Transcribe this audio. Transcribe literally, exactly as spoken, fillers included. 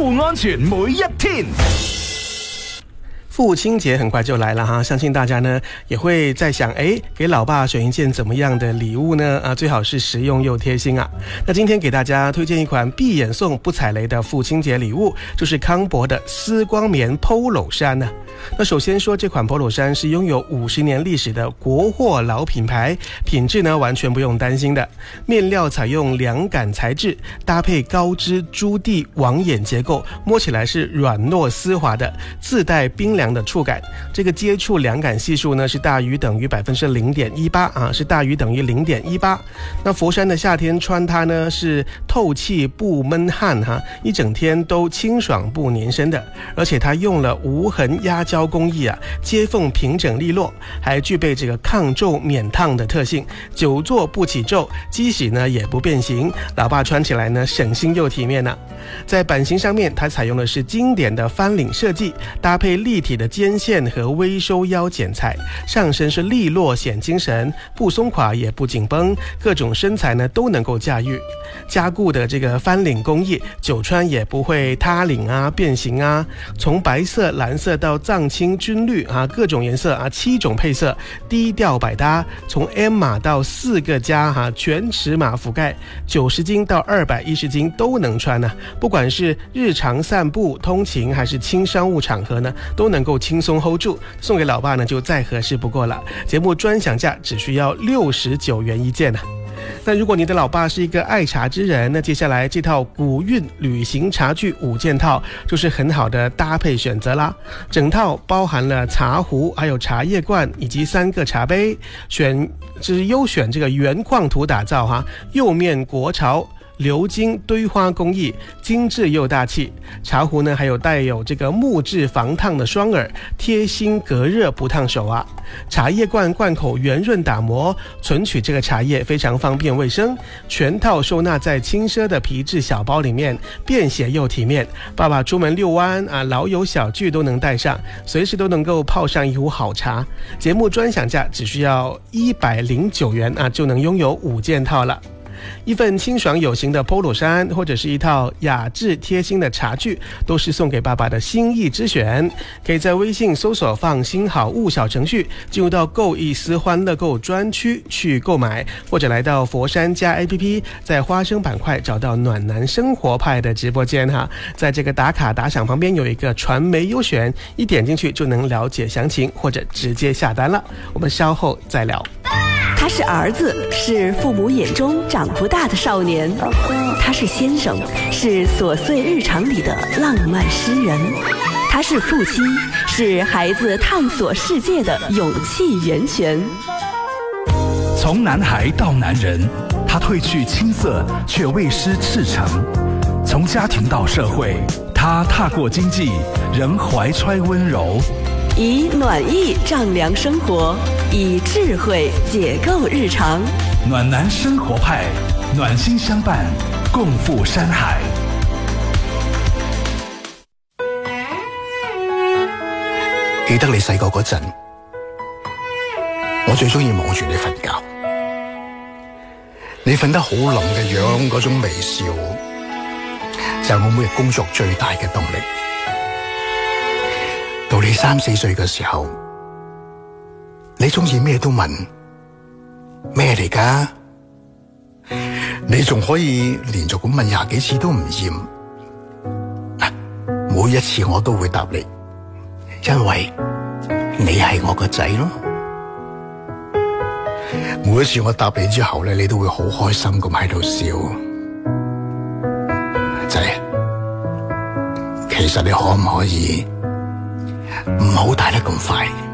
安全每一天。 父亲节很快就来了哈，相信大家呢也会在想，哎，给老爸选一件怎么样的礼物呢？啊，最好是实用又贴心啊。那今天给大家推荐一款闭眼送不踩雷的父亲节礼物，就是康柏的丝光棉 Polo 衫呢。那首先说，这款 Polo 衫是拥有五十年历史的国货老品牌，品质呢完全不用担心的。面料采用凉感材质，搭配高支珠地网眼结构，摸起来是软糯丝滑的，自带冰凉的触感。这个接触凉感系数呢是大于等于百分之零点一八啊，是大于等于零点一八。那佛山的夏天穿它呢是透气不闷汗哈，一整天都清爽不粘身的，而且它用了无痕压胶工艺啊，接缝平整利落，还具备这个抗皱免烫的特性，久坐不起皱，机洗呢也不变形，老爸穿起来呢省心又体面呢、啊。在版型上面，它采用的是经典的翻领设计，搭配立体的肩线和微收腰剪裁，上身是利落显精神，不松垮也不紧绷，各种身材呢都能够驾驭。加固的这个翻领工艺，久穿也不会塌领啊、变形啊。从白色、蓝色到藏青、军绿啊，各种颜色啊，七种配色，低调百搭。从 M 码到四个加哈、啊，全尺码覆盖，九十斤到二百一十斤都能穿呢、啊。不管是日常散步、通勤还是轻商务场合呢，都能够轻松 hold 住。送给老爸呢，就再合适不过了。节目专享价只需要六十九元一件呢、啊。那如果你的老爸是一个爱茶之人，那接下来这套古韵旅行茶具五件套就是很好的搭配选择啦。整套包含了茶壶、还有茶叶罐以及三个茶杯，选就是优选这个原矿土打造哈，釉面国潮。鎏金堆花工艺，精致又大气。茶壶呢，还有带有这个木质防烫的双耳，贴心隔热不烫手啊。茶叶罐罐口圆润打磨，存取这个茶叶非常方便卫生。全套收纳在轻奢的皮质小包里面，便携又体面。爸爸出门遛弯啊，老友小聚都能带上，随时都能够泡上一壶好茶。节目专享价只需要一百零九元啊，就能拥有五件套了。一份清爽有型的 Polo 衫，或者是一套雅致贴心的茶具，都是送给爸爸的心意之选。可以在微信搜索放心好物小程序，进入到购一丝欢乐购专区去购买，或者来到佛山家 A P P， 在花生板块找到暖男生活派的直播间哈，在这个打卡打赏旁边有一个传媒优选，一点进去就能了解详情，或者直接下单了。我们稍后再聊。 他是儿子，是父母眼中长不大的少年；他是先生，是琐碎日常里的浪漫诗人；他是父亲，是孩子探索世界的勇气源泉。 从男孩到男人，他褪去青涩，却未失赤诚；从家庭到社会，他踏过经济，仍怀揣温柔。 以暖意丈量生活，以智慧解构日常。 暖男生活派，暖心相伴，共赴山海。 記得你細個嗰陣，我最中意望住你瞓覺。你瞓得好冧嘅樣，嗰種微笑，就係我每日工作最大嘅動力。到你三四歲嘅時候，你中意咩都問，咩嚟㗎？你仲可以連續咁問廿幾次都唔厭。每一次我都會答你，因為你係我個仔咯。每一次我答你之後咧，你都會好開心咁喺度笑。仔，其實你可唔可以唔好大得咁快？